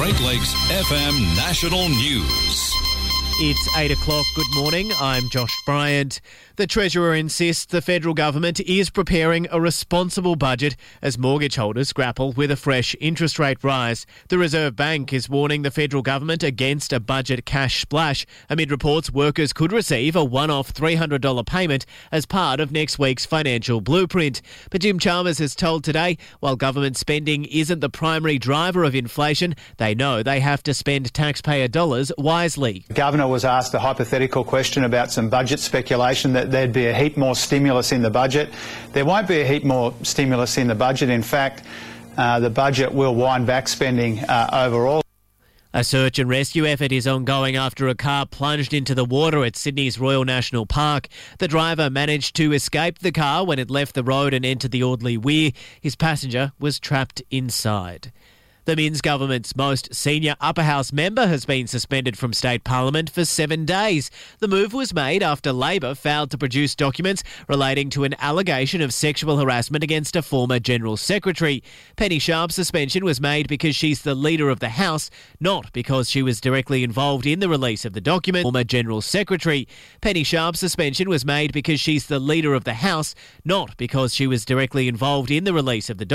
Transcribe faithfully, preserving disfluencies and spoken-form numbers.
Great Lakes F M National News. It's eight o'clock. Good morning. I'm Josh Bryant. The Treasurer insists the federal government is preparing a responsible budget as mortgage holders grapple with a fresh interest rate rise. The Reserve Bank is warning the federal government against a budget cash splash amid reports workers could receive a one-off three hundred dollars payment as part of next week's financial blueprint. But Jim Chalmers has told Today, while government spending isn't the primary driver of inflation, they know they have to spend taxpayer dollars wisely. The Governor was asked a hypothetical question about some budget speculation that there'd be a heap more stimulus in the budget. There won't be a heap more stimulus in the budget. In fact, uh, the budget will wind back spending uh, overall. A search and rescue effort is ongoing after a car plunged into the water at Sydney's Royal National Park. The driver managed to escape the car when it left the road and entered the Audley Weir. His passenger was trapped inside. The Minns government's most senior upper house member has been suspended from state parliament for seven days. The move was made after Labor failed to produce documents relating to an allegation of sexual harassment against a former General Secretary. Penny Sharp's suspension was made because she's the leader of the House, not because she was directly involved in the release of the document. Former General Secretary. Penny Sharp's suspension was made because she's the leader of the House, not because she was directly involved in the release of the document.